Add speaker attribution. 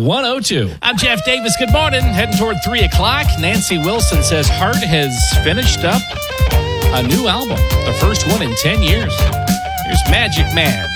Speaker 1: 102.
Speaker 2: I'm Jeff Davis. Good morning. Heading toward 3 o'clock. Nancy Wilson says Heart has finished up a new album, the first one in 10 years. Here's Magic Man.